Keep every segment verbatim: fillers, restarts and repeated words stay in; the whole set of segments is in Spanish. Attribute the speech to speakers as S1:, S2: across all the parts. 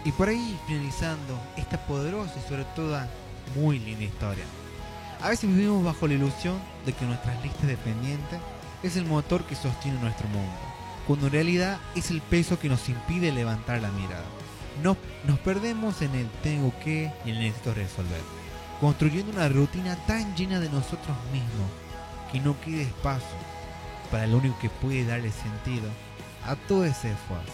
S1: Y por ahí finalizando esta poderosa y sobre todo muy linda historia. A veces vivimos bajo la ilusión de que nuestras listas de pendientes es el motor que sostiene nuestro mundo, cuando en realidad es el peso que nos impide levantar la mirada. Nos, nos perdemos en el tengo que y en el necesito resolver, construyendo una rutina tan llena de nosotros mismos que no quede espacio para lo único que puede darle sentido a todo ese esfuerzo.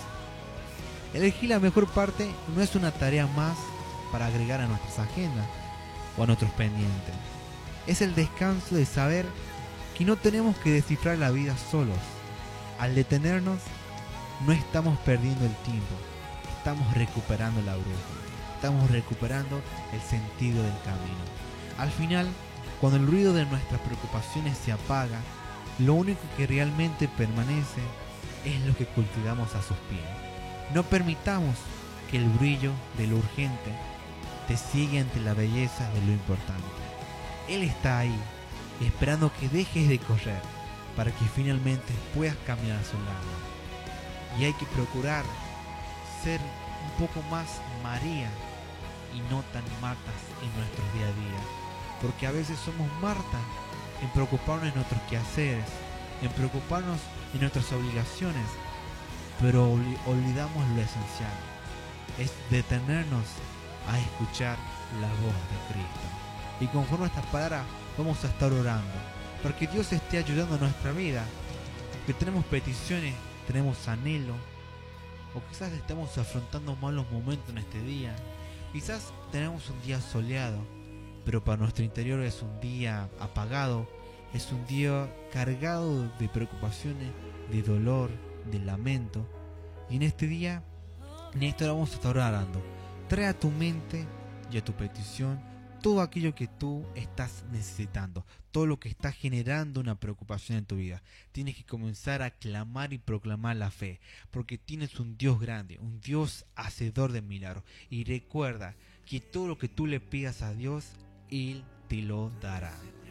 S1: Elegir la mejor parte no es una tarea más para agregar a nuestras agendas o a nuestros pendientes. Es el descanso de saber que no tenemos que descifrar la vida solos. Al detenernos, no estamos perdiendo el tiempo, estamos recuperando la brújula, estamos recuperando el sentido del camino. Al final, cuando el ruido de nuestras preocupaciones se apaga, lo único que realmente permanece es lo que cultivamos a sus pies. No permitamos que el brillo de lo urgente te ciegue ante la belleza de lo importante. Él está ahí, esperando que dejes de correr para que finalmente puedas caminar a su lado. Y hay que procurar ser un poco más María y no tan Martas en nuestros día a día, porque a veces somos Marta en preocuparnos en nuestros quehaceres, en preocuparnos en nuestras obligaciones, pero olvidamos lo esencial, es detenernos a escuchar la voz de Cristo. Y conforme a estas palabras vamos a estar orando para que Dios esté ayudando a nuestra vida, que tenemos peticiones, tenemos anhelo, o quizás estamos afrontando malos momentos en este día, quizás tenemos un día soleado, pero para nuestro interior es un día apagado, es un día cargado de preocupaciones, de dolor, de lamento. Y en este día, en esta hora vamos a estar orando. Trae a tu mente y a tu petición todo aquello que tú estás necesitando, todo lo que está generando una preocupación en tu vida. Tienes que comenzar a clamar y proclamar la fe, porque tienes un Dios grande, un Dios hacedor de milagros. Y recuerda que todo lo que tú le pidas a Dios, Él te lo dará.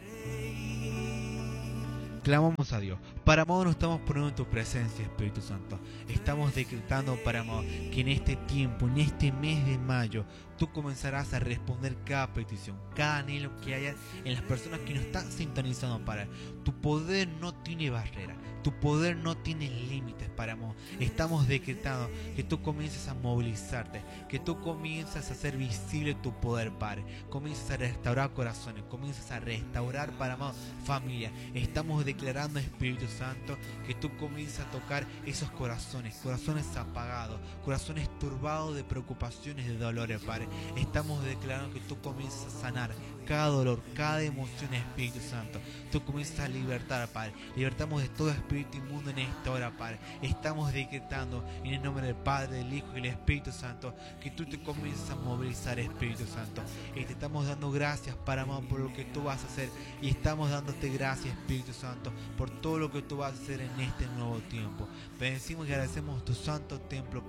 S1: Clamamos a Dios. Para amor, nos estamos poniendo en tu presencia, Espíritu Santo. Estamos decretando, para amor, que en este tiempo, en este mes de mayo, tú comenzarás a responder cada petición, cada anhelo que haya en las personas que nos están sintonizando. Para tu poder no tiene barrera, tu poder no tiene límites, para amor. Estamos decretando que tú comiences a movilizarte, que tú comiences a hacer visible tu poder, Padre. Comiences a restaurar corazones, comiences a restaurar, para amor, familia. Estamos declarando, Espíritu Santo, que tú comiences a tocar esos corazones, corazones apagados, corazones turbados de preocupaciones, de dolores, Padre. Estamos declarando que tú comienzas a sanar cada dolor, cada emoción, Espíritu Santo. Tú comienzas a libertar, Padre. Libertamos de todo espíritu inmundo en esta hora, Padre. Estamos decretando en el nombre del Padre, del Hijo y del Espíritu Santo que tú te comienzas a movilizar, Espíritu Santo. Y te estamos dando gracias, para amor, por lo que tú vas a hacer. Y estamos dándote gracias, Espíritu Santo, por todo lo que tú vas a hacer en este nuevo tiempo. Bendecimos y agradecemos tu santo templo.